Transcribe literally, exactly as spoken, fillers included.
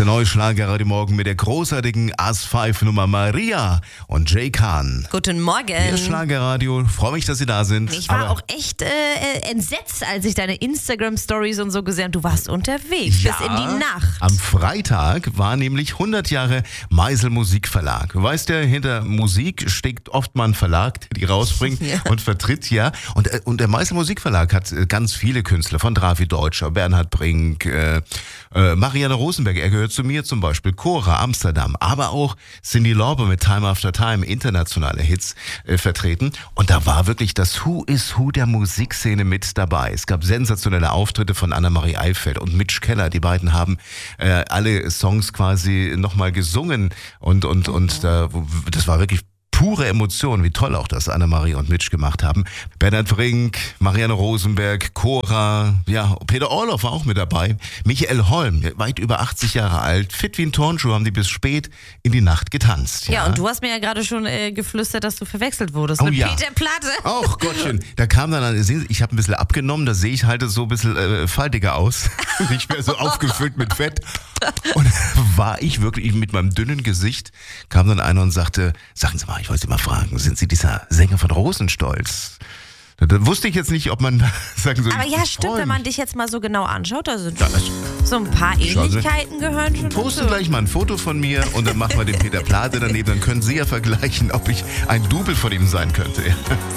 der neue Schlager heute Morgen mit der großartigen As fünf Nummer Maria und Jay Khan. Guten Morgen. Hier ist Schlagerradio. Freue mich, dass Sie da sind. Ich war Aber auch echt äh, entsetzt, als ich deine Instagram-Stories und so gesehen habe. Du warst unterwegs ja, bis in die Nacht. Am Freitag war nämlich hundert Jahre Meisel Musikverlag. Du weißt ja, hinter Musik steckt oft mal ein Verlag, der die rausbringt Ja. und vertritt, ja. Und, äh, und der Meisel Musikverlag hat äh, ganz viele Künstler, von Drafi Deutscher, Bernhard Brink, äh, äh, Marianne Rosenberg, er gehört zu mir zum Beispiel, Cora, Amsterdam, aber auch Cyndi Lauper mit Time After Time, internationale Hits äh, vertreten. Und da war wirklich das Who is Who der Musikszene mit dabei. Es gab sensationelle Auftritte von Annemarie Eifeld und Mitch Keller. Die beiden haben äh, alle Songs quasi nochmal gesungen und, und, und da, das war wirklich pure Emotion, wie toll auch das Annemarie und Mitch gemacht haben. Bernhard Brink, Marianne Rosenberg, Cora, ja, Peter Orloff war auch mit dabei. Michael Holm, weit über achtzig Jahre alt, fit wie ein Turnschuh, haben die bis spät in die Nacht getanzt. Ja, und du hast mir ja gerade schon äh, geflüstert, dass du verwechselt wurdest Oh mit ja. Peter Platte. Ach Gottchen, da kam dann, sehen Sie, ich habe ein bisschen abgenommen, da sehe ich halt so ein bisschen äh, faltiger aus, nicht mehr so aufgefüllt mit Fett. Und war ich wirklich mit meinem dünnen Gesicht, kam dann einer und sagte, sagen Sie mal, ich wollte Sie mal fragen, sind Sie dieser Sänger von Rosenstolz? Da, da wusste ich jetzt nicht, ob man sagen soll. Aber ja, ich stimmt, freu wenn man mich. dich jetzt mal so genau anschaut, da sind Ja, schon so ein paar Schau, Ähnlichkeiten gehören schon Poste dazu. gleich mal ein Foto von mir und dann machen wir den Peter Plate daneben, dann können Sie ja vergleichen, ob ich ein Double von ihm sein könnte.